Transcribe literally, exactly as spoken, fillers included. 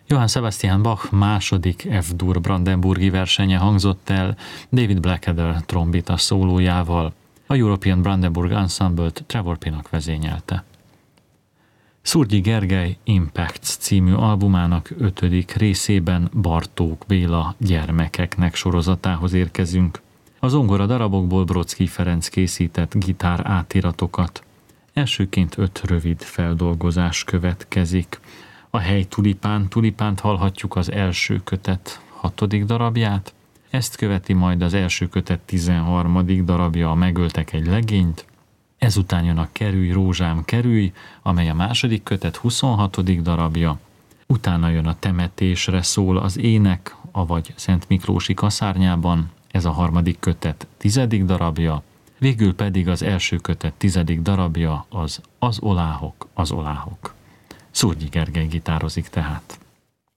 Johann Sebastian Bach második F-dur brandenburgi versenye hangzott el David Blackadder trombita szólójával. A European Brandenburg Ensemble-t Trevor Pinnock vezényelte. Szurgyi Gergely Impacts című albumának ötödik részében Bartók Béla Gyermekeknek sorozatához érkezünk. A zongora darabokból Brodsky Ferenc készített gitár átiratokat. Elsőként öt rövid feldolgozás következik. A Hely tulipán, tulipánt hallhatjuk az első kötet hatodik darabját, ezt követi majd az első kötet tizenharmadik darabja, a Megöltek egy legényt, ezután jön a Kerülj, rózsám, kerülj, amely a második kötet huszonhatodik darabja, utána jön a Temetésre szól az ének, avagy Szent Miklósi kaszárnyában, ez a harmadik kötet tizedik darabja, végül pedig az első kötet tizedik darabja az Az oláhok, az oláhok. Szurgyi Gergely gitározik tehát.